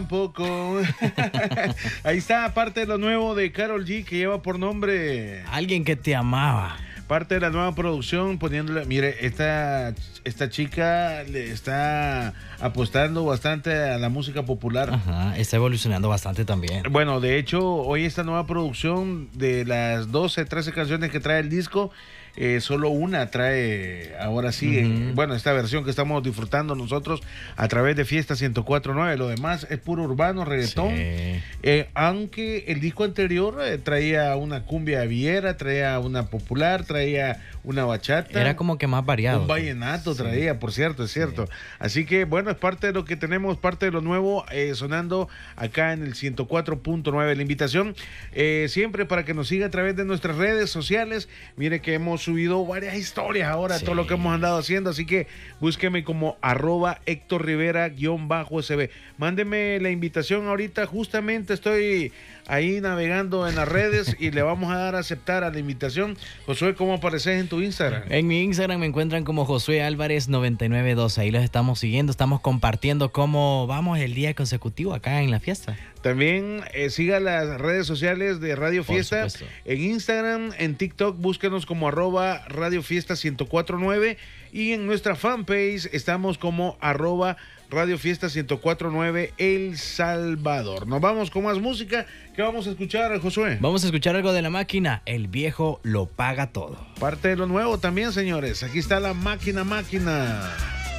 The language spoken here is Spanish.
Un poco. Ahí está parte de lo nuevo de Karol G, que lleva por nombre Alguien que te amaba. Parte de la nueva producción poniéndole, mire, esta chica le está apostando bastante a la música popular. Ajá, está evolucionando bastante también. Bueno, de hecho, hoy esta nueva producción de las 12, 13 canciones que trae el disco, solo una trae, ahora sí, bueno, esta versión que estamos disfrutando nosotros a través de Fiesta 104.9. Lo demás es puro urbano, reggaetón. Sí. Aunque el disco anterior traía una cumbia villera, traía una popular, traía una bachata. Era como que más variado. Un vallenato traía, por cierto, es cierto. Sí. Así que, bueno, es parte de lo que tenemos, parte de lo nuevo, sonando acá en el 104.9. La invitación, siempre para que nos siga a través de nuestras redes sociales. Mire que hemos subido varias historias ahora, todo lo que hemos andado haciendo, así que búsqueme como @Héctor Rivera_SB. Mándeme la invitación ahorita, justamente estoy ahí navegando en las redes y le vamos a dar a aceptar a la invitación. Josué, ¿cómo apareces en tu Instagram? En mi Instagram me encuentran como Josué Álvarez 9912. Ahí los estamos siguiendo, estamos compartiendo cómo vamos el día consecutivo acá en la fiesta. También siga las redes sociales de Radio Fiesta en Instagram, en TikTok, búsquenos como @Radio Fiesta 104.9 y en nuestra fanpage estamos como @Radio Fiesta 104.9 El Salvador. Nos vamos con más música. ¿Qué vamos a escuchar, Josué? Vamos a escuchar algo de La Máquina. El viejo lo paga todo. Parte de lo nuevo también, señores. Aquí está La Máquina.